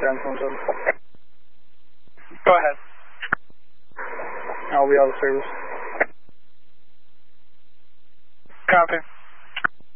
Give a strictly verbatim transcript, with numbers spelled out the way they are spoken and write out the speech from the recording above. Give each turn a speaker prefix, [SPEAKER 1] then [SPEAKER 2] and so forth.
[SPEAKER 1] down seven seven.
[SPEAKER 2] Go ahead.
[SPEAKER 1] I'll be out of service.
[SPEAKER 2] Copy.